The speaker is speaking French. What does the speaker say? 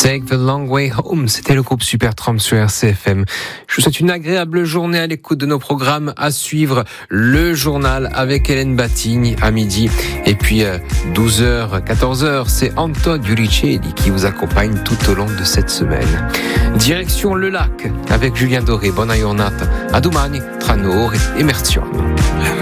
Take the Long Way Home, c'était le groupe Supertramp sur RCFM. Je vous souhaite une agréable journée à l'écoute de nos programmes. À suivre le journal avec Hélène Batigne à midi. Et puis 12h, 14h, c'est Anton Giuricelli qui vous accompagne tout au long de cette semaine. Direction le lac avec Julien Doré. Buona giornata. A domani tra Noore e Merzione.